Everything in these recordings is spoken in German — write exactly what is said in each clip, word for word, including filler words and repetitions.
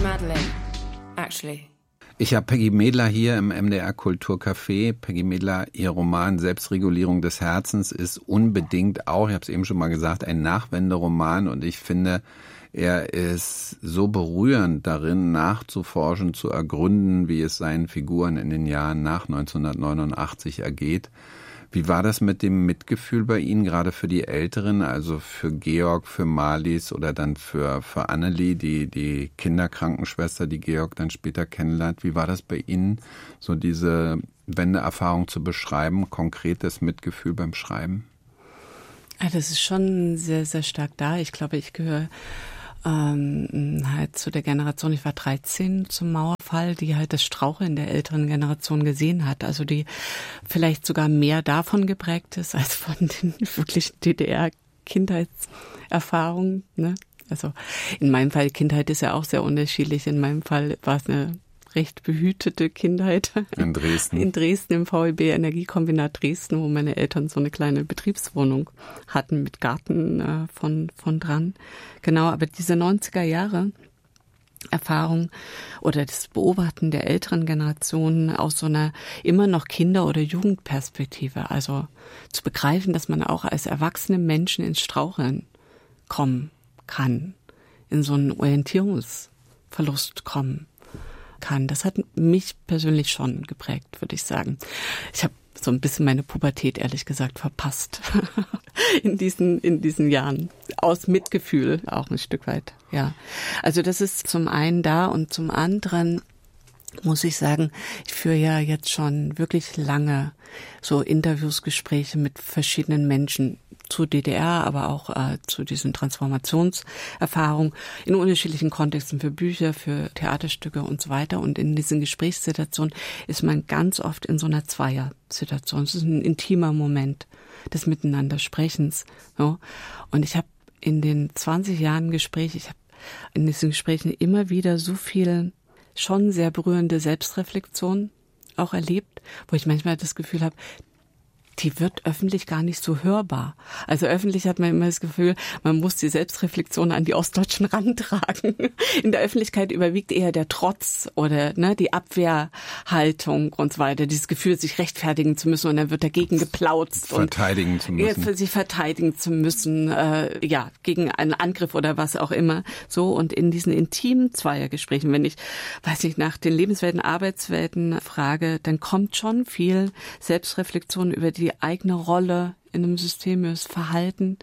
Madeleine, actually. Ich habe Peggy Medler hier im M D R Kulturcafé. Peggy Medler, ihr Roman Selbstregulierung des Herzens ist unbedingt auch, ich habe es eben schon mal gesagt, ein Nachwenderoman. Und ich finde, er ist so berührend darin, nachzuforschen, zu ergründen, wie es seinen Figuren in den Jahren nach neunzehnhundertneunundachtzig ergeht. Wie war das mit dem Mitgefühl bei Ihnen, gerade für die Älteren, also für Georg, für Marlies oder dann für, für Annelie, die, die Kinderkrankenschwester, die Georg dann später kennenlernt? Wie war das bei Ihnen, so diese Wendeerfahrung zu beschreiben, konkretes Mitgefühl beim Schreiben? Ja, das ist schon sehr, sehr stark da. Ich glaube, ich gehöre ähm, halt zu der Generation, ich war dreizehn zum Mauerfall, die halt das Straucheln der älteren Generation gesehen hat. Also die vielleicht sogar mehr davon geprägt ist, als von den wirklichen D D R-Kindheitserfahrungen. Ne? Also in meinem Fall, Kindheit ist ja auch sehr unterschiedlich. In meinem Fall war es eine recht behütete Kindheit. In Dresden. In Dresden, im V E B Energiekombinat Dresden, wo meine Eltern so eine kleine Betriebswohnung hatten mit Garten äh, von, von dran. Genau, aber diese neunziger Jahre Erfahrung oder das Beobachten der älteren Generationen aus so einer immer noch Kinder- oder Jugendperspektive, also zu begreifen, dass man auch als erwachsene Menschen ins Straucheln kommen kann, in so einen Orientierungsverlust kommen kann. Das hat mich persönlich schon geprägt, würde ich sagen. Ich habe so ein bisschen meine Pubertät, ehrlich gesagt, verpasst in diesen in diesen Jahren. Aus Mitgefühl auch ein Stück weit, ja. Also das ist zum einen da und zum anderen muss ich sagen, ich führe ja jetzt schon wirklich lange so Interviews, Gespräche mit verschiedenen Menschen zur D D R, aber auch äh, zu diesen Transformationserfahrungen in unterschiedlichen Kontexten für Bücher, für Theaterstücke und so weiter. Und in diesen Gesprächssituationen ist man ganz oft in so einer Zweier-Situation. Es ist ein intimer Moment des Miteinandersprechens. So. Und ich habe in den zwanzig Jahren Gespräche, ich habe in diesen Gesprächen immer wieder so viel schon sehr berührende Selbstreflexion auch erlebt, wo ich manchmal das Gefühl habe, die wird öffentlich gar nicht so hörbar. Also öffentlich hat man immer das Gefühl, man muss die Selbstreflexion an die Ostdeutschen rantragen. In der Öffentlichkeit überwiegt eher der Trotz oder ne, die Abwehrhaltung und so weiter. Dieses Gefühl, sich rechtfertigen zu müssen und dann wird dagegen geplautzt. Verteidigen und, zu müssen. Für sich verteidigen zu müssen, äh, ja, gegen einen Angriff oder was auch immer. So, und in diesen intimen Zweiergesprächen, wenn ich, weiß nicht, nach den Lebenswelten, Arbeitswelten frage, dann kommt schon viel Selbstreflexion über die die eigene Rolle in einem System, über das Verhalten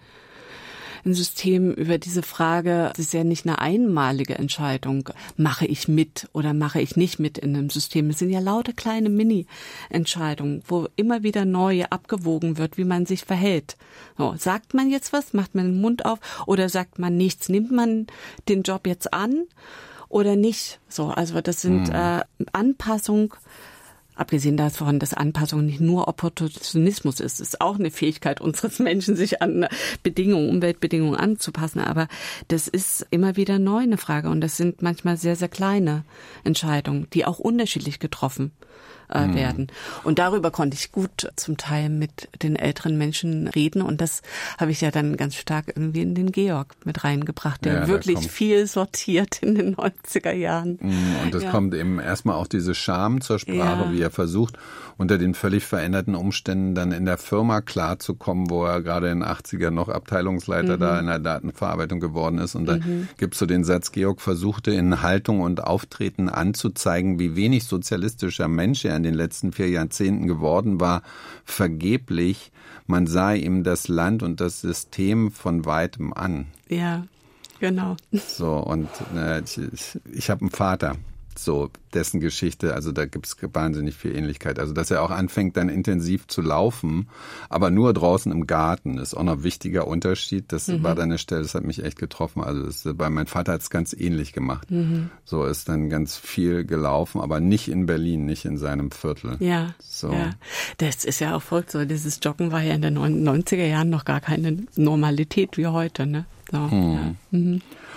im System, über diese Frage, es ist ja nicht eine einmalige Entscheidung, mache ich mit oder mache ich nicht mit in einem System. Es sind ja lauter kleine Mini-Entscheidungen, wo immer wieder neu abgewogen wird, wie man sich verhält. So, sagt man jetzt was, macht man den Mund auf oder sagt man nichts? Nimmt man den Job jetzt an oder nicht? So, also das sind mhm. äh, Anpassung. Abgesehen davon, dass Anpassung nicht nur Opportunismus ist, ist auch eine Fähigkeit unseres Menschen, sich an Bedingungen, Umweltbedingungen anzupassen. Aber das ist immer wieder neu eine Frage. Und das sind manchmal sehr, sehr kleine Entscheidungen, die auch unterschiedlich getroffen äh, mhm. werden. Und darüber konnte ich gut zum Teil mit den älteren Menschen reden. Und das habe ich ja dann ganz stark irgendwie in den Georg mit reingebracht, der ja, wirklich viel sortiert in den neunziger Jahren. Und es ja. kommt eben erstmal auch diese Scham zur Sprache, ja. wie er versucht, unter den völlig veränderten Umständen dann in der Firma klarzukommen, wo er gerade in den achtzigern noch Abteilungsleiter mhm. da in der Datenverarbeitung geworden ist. Und da mhm. gibt es so den Satz, Georg versuchte in Haltung und Auftreten anzuzeigen, wie wenig sozialistischer Mensch er in den letzten vier Jahrzehnten geworden war, vergeblich. Man sah ihm das Land und das System von weitem an. Ja, genau. So, und äh, ich, ich habe einen Vater. So, dessen Geschichte, also da gibt es wahnsinnig viel Ähnlichkeit. Also, dass er auch anfängt, dann intensiv zu laufen, aber nur draußen im Garten, ist auch noch ein wichtiger Unterschied. Das mhm. war dann eine Stelle, das hat mich echt getroffen. Also, das, bei mein Vater hat es ganz ähnlich gemacht. Mhm. So ist dann ganz viel gelaufen, aber nicht in Berlin, nicht in seinem Viertel. Ja, so. Ja. Das ist ja auch voll so. Dieses Joggen war ja in den neunziger Jahren noch gar keine Normalität wie heute, ne? So, hm. ja. Mhm.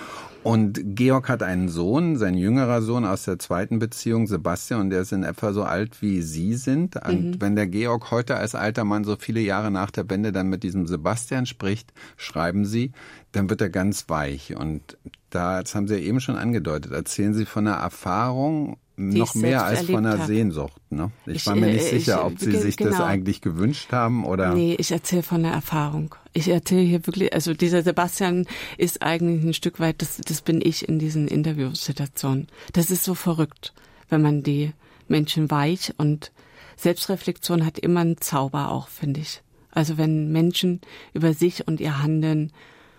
Und Georg hat einen Sohn, sein jüngerer Sohn aus der zweiten Beziehung, Sebastian, und der ist in etwa so alt, wie Sie sind. Und mhm. wenn der Georg heute als alter Mann so viele Jahre nach der Wende dann mit diesem Sebastian spricht, schreiben Sie, dann wird er ganz weich. Und da, das haben Sie ja eben schon angedeutet, erzählen Sie von einer Erfahrung, die noch mehr als von einer hab. Sehnsucht. Ne? Ich, ich war mir nicht äh, sicher, ich, ob Sie sich genau. das eigentlich gewünscht haben oder. Nee, ich erzähle von einer Erfahrung. Ich erzähle hier wirklich, also dieser Sebastian ist eigentlich ein Stück weit, das, das bin ich in diesen Interviewsituationen. Das ist so verrückt, wenn man die Menschen weich, und Selbstreflexion hat immer einen Zauber auch, finde ich. Also wenn Menschen über sich und ihr Handeln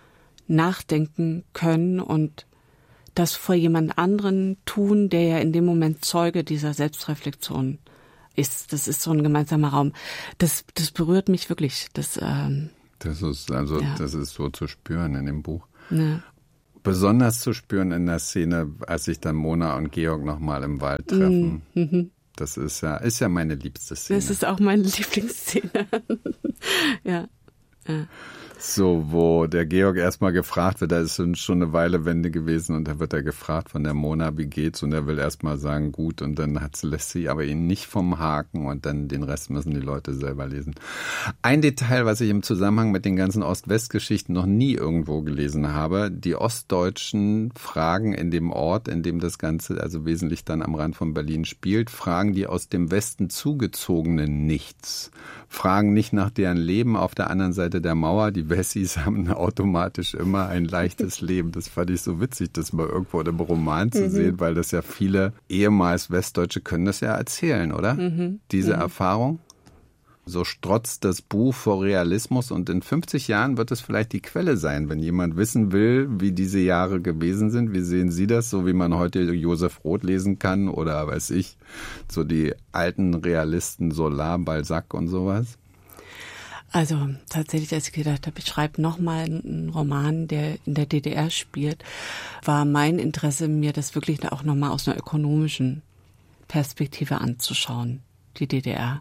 nachdenken können und das vor jemand anderen tun, der ja in dem Moment Zeuge dieser Selbstreflexion ist. Das ist so ein gemeinsamer Raum. Das, das berührt mich wirklich. Das, ähm, das ist also, ja. das ist so zu spüren in dem Buch. Ja. Besonders zu spüren in der Szene, als sich dann Mona und Georg nochmal im Wald treffen. Mhm. Das ist ja, ist ja meine liebste Szene. Das ist auch meine Lieblingsszene. ja. ja. So, wo der Georg erstmal gefragt wird, da ist schon eine Weile Wende gewesen, und da wird er gefragt von der Mona, wie geht's, und er will erstmal sagen, gut, und dann hat, lässt sie aber ihn nicht vom Haken, und dann den Rest müssen die Leute selber lesen. Ein Detail, was ich im Zusammenhang mit den ganzen Ost-West-Geschichten noch nie irgendwo gelesen habe, die Ostdeutschen fragen in dem Ort, in dem das Ganze also wesentlich dann am Rand von Berlin spielt, fragen die aus dem Westen zugezogenen nichts, fragen nicht nach deren Leben auf der anderen Seite der Mauer. Die Wessis haben automatisch immer ein leichtes Leben. Das fand ich so witzig, das mal irgendwo in einem Roman zu mhm. sehen, weil das ja viele ehemals Westdeutsche können das ja erzählen, oder? Mhm. Diese mhm. Erfahrung. So strotzt das Buch vor Realismus, und in fünfzig Jahren wird es vielleicht die Quelle sein, wenn jemand wissen will, wie diese Jahre gewesen sind. Wie sehen Sie das, so wie man heute Josef Roth lesen kann oder, weiß ich, so die alten Realisten Solar, Balzac und sowas? Also tatsächlich, als ich gedacht habe, ich schreibe nochmal einen Roman, der in der D D R spielt, war mein Interesse, mir das wirklich auch nochmal aus einer ökonomischen Perspektive anzuschauen, die D D R.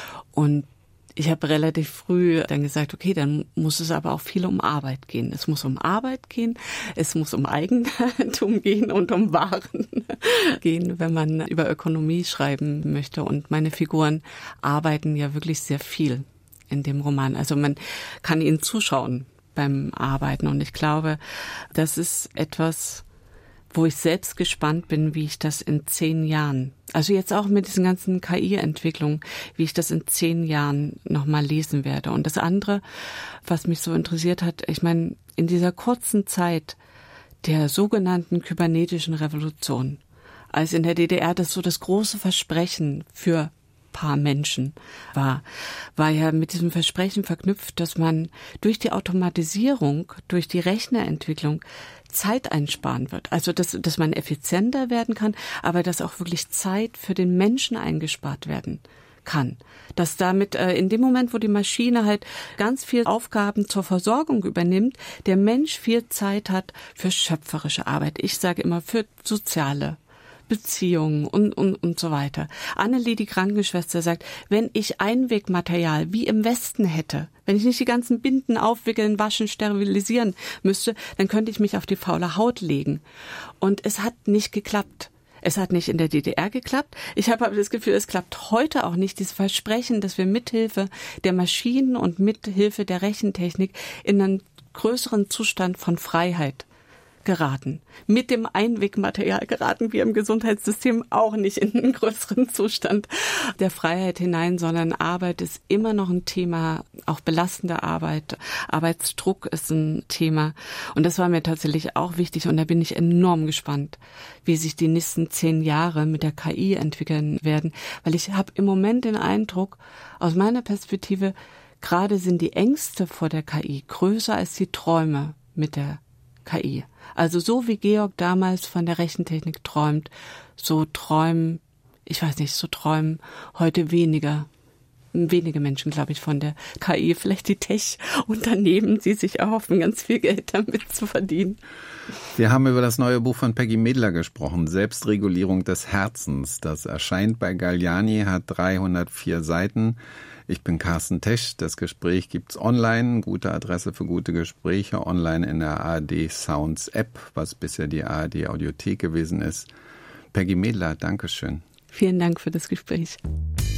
Und ich habe relativ früh dann gesagt, okay, dann muss es aber auch viel um Arbeit gehen. Es muss um Arbeit gehen, es muss um Eigentum gehen und um Waren gehen, wenn man über Ökonomie schreiben möchte. Und meine Figuren arbeiten ja wirklich sehr viel in dem Roman. Also man kann ihnen zuschauen beim Arbeiten. Und ich glaube, das ist etwas, wo ich selbst gespannt bin, wie ich das in zehn Jahren, also jetzt auch mit diesen ganzen K I-Entwicklungen, wie ich das in zehn Jahren nochmal lesen werde. Und das andere, was mich so interessiert hat, ich meine, in dieser kurzen Zeit der sogenannten kybernetischen Revolution, als in der D D R das so das große Versprechen für paar Menschen war, war ja mit diesem Versprechen verknüpft, dass man durch die Automatisierung, durch die Rechnerentwicklung Zeit einsparen wird. Also, dass, dass man effizienter werden kann, aber dass auch wirklich Zeit für den Menschen eingespart werden kann. Dass damit äh, in dem Moment, wo die Maschine halt ganz viel Aufgaben zur Versorgung übernimmt, der Mensch viel Zeit hat für schöpferische Arbeit. Ich sage immer für soziale Beziehungen und, und, und so weiter. Annelie, die Krankenschwester, sagt, wenn ich Einwegmaterial wie im Westen hätte, wenn ich nicht die ganzen Binden aufwickeln, waschen, sterilisieren müsste, dann könnte ich mich auf die faule Haut legen. Und es hat nicht geklappt. Es hat nicht in der D D R geklappt. Ich habe aber das Gefühl, es klappt heute auch nicht. Dieses Versprechen, dass wir mithilfe der Maschinen und mithilfe der Rechentechnik in einen größeren Zustand von Freiheit geraten. Mit dem Einwegmaterial geraten wir im Gesundheitssystem auch nicht in einen größeren Zustand der Freiheit hinein, sondern Arbeit ist immer noch ein Thema, auch belastende Arbeit. Arbeitsdruck ist ein Thema. Und das war mir tatsächlich auch wichtig. Und da bin ich enorm gespannt, wie sich die nächsten zehn Jahre mit der K I entwickeln werden. Weil ich habe im Moment den Eindruck, aus meiner Perspektive, gerade sind die Ängste vor der K I größer als die Träume mit der K I. Also so wie Georg damals von der Rechentechnik träumt, so träumen, ich weiß nicht, so träumen heute weniger wenige Menschen, glaube ich, von der K I, vielleicht die Tech-Unternehmen, die sich erhoffen, ganz viel Geld damit zu verdienen. Wir haben über das neue Buch von Peggy Medler gesprochen, Selbstregulierung des Herzens. Das erscheint bei Galliani, hat dreihundertvier Seiten. Ich bin Carsten Tesch. Das Gespräch gibt's online. Gute Adresse für gute Gespräche online in der A R D Sounds App, was bisher die A R D Audiothek gewesen ist. Peggy Medler, Dankeschön. Vielen Dank für das Gespräch.